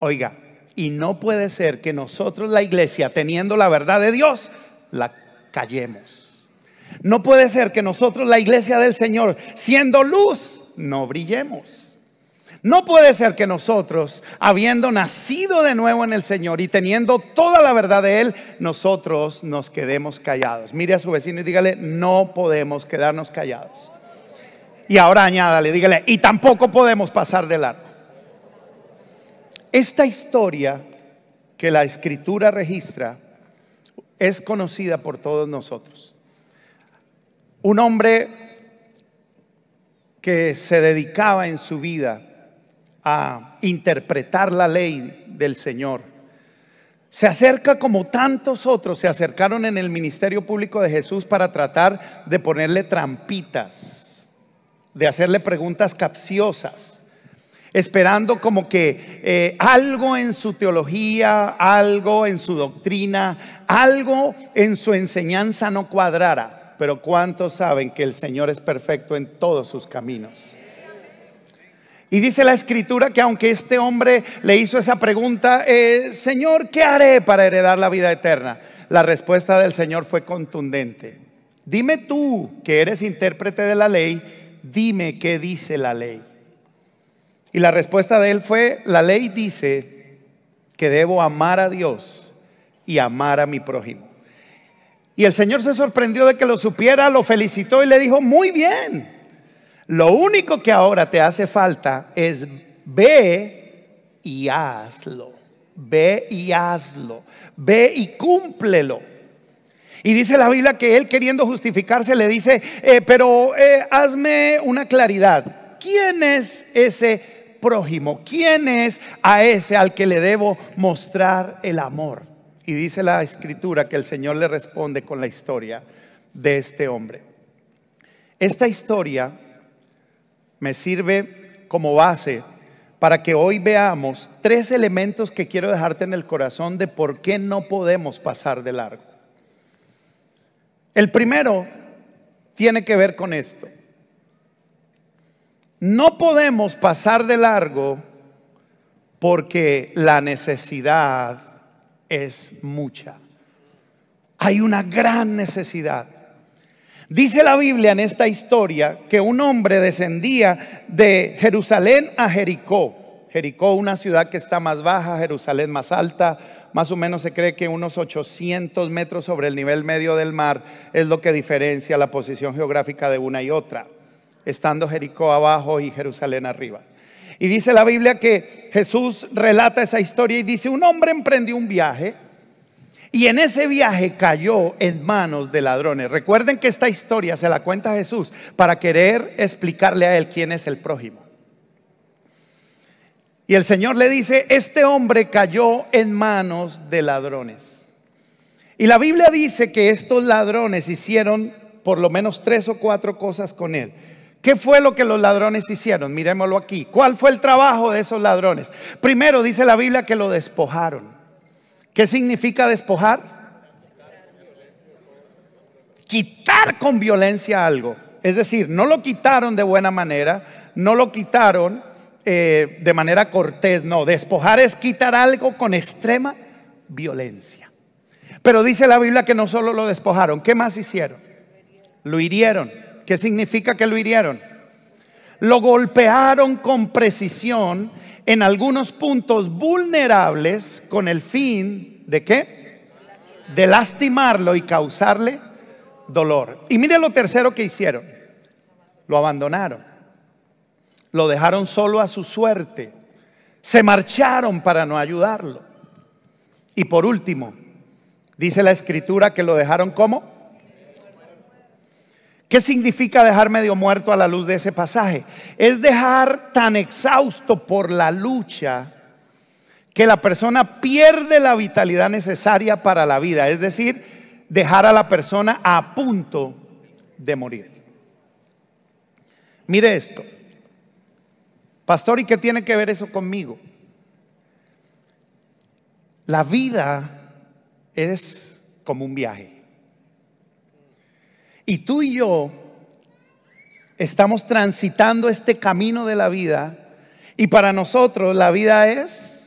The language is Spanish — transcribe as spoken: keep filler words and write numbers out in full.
Oiga, y no puede ser que nosotros, la iglesia, teniendo la verdad de Dios, la callemos. No puede ser que nosotros, la iglesia del Señor, siendo luz, no brillemos. No puede ser que nosotros, habiendo nacido de nuevo en el Señor y teniendo toda la verdad de Él, nosotros nos quedemos callados. Mire a su vecino y dígale: no podemos quedarnos callados. Y ahora añádale, dígale: y tampoco podemos pasar de largo. Esta historia que la Escritura registra es conocida por todos nosotros. Un hombre que se dedicaba en su vida a interpretar la ley del Señor se acerca, como tantos otros se acercaron en el ministerio público de Jesús, para tratar de ponerle trampitas, de hacerle preguntas capciosas, esperando como que eh, algo en su teología, algo en su doctrina, algo en su enseñanza no cuadrara. Pero ¿cuántos saben que el Señor es perfecto en todos sus caminos? Y dice la Escritura que aunque este hombre le hizo esa pregunta, eh, Señor, ¿qué haré para heredar la vida eterna? La respuesta del Señor fue contundente. Dime tú, que eres intérprete de la ley, dime qué dice la ley. Y la respuesta de él fue: la ley dice que debo amar a Dios y amar a mi prójimo. Y el Señor se sorprendió de que lo supiera, lo felicitó y le dijo: muy bien, lo único que ahora te hace falta es ve y hazlo. Ve y hazlo. Ve y cúmplelo. Y dice la Biblia que él, queriendo justificarse, le dice: eh, pero eh, hazme una claridad. ¿Quién es ese prójimo? ¿Quién es a ese al que le debo mostrar el amor? Y dice la Escritura que el Señor le responde con la historia de este hombre. Esta historia me sirve como base para que hoy veamos tres elementos que quiero dejarte en el corazón de por qué no podemos pasar de largo. El primero tiene que ver con esto. No podemos pasar de largo porque la necesidad es mucha. Hay una gran necesidad. Dice la Biblia en esta historia que un hombre descendía de Jerusalén a Jericó. Jericó, una ciudad que está más baja, Jerusalén más alta. Más o menos se cree que unos ochocientos metros sobre el nivel medio del mar es lo que diferencia la posición geográfica de una y otra, estando Jericó abajo y Jerusalén arriba. Y dice la Biblia que Jesús relata esa historia y dice: un hombre emprendió un viaje y en ese viaje cayó en manos de ladrones. Recuerden que esta historia se la cuenta Jesús para querer explicarle a él quién es el prójimo. Y el Señor le dice: este hombre cayó en manos de ladrones. Y la Biblia dice que estos ladrones hicieron por lo menos tres o cuatro cosas con él. ¿Qué fue lo que los ladrones hicieron? Miremoslo aquí. ¿Cuál fue el trabajo de esos ladrones? Primero dice la Biblia que lo despojaron. ¿Qué significa despojar? Quitar con violencia algo. Es decir, no lo quitaron de buena manera, no lo quitaron eh, de manera cortés. No, despojar es quitar algo con extrema violencia. Pero dice la Biblia que no solo lo despojaron. ¿Qué más hicieron? Lo hirieron. ¿Qué significa que lo hirieron? Lo golpearon con precisión en algunos puntos vulnerables con el fin ¿de qué? De lastimarlo y causarle dolor. Y mire lo tercero que hicieron: lo abandonaron, lo dejaron solo a su suerte, se marcharon para no ayudarlo. Y por último, dice la Escritura que lo dejaron ¿cómo? ¿Qué significa dejar medio muerto a la luz de ese pasaje? Es dejar tan exhausto por la lucha que la persona pierde la vitalidad necesaria para la vida. Es decir, dejar a la persona a punto de morir. Mire esto, pastor, ¿y qué tiene que ver eso conmigo? La vida es como un viaje. Y tú y yo estamos transitando este camino de la vida, y para nosotros la vida es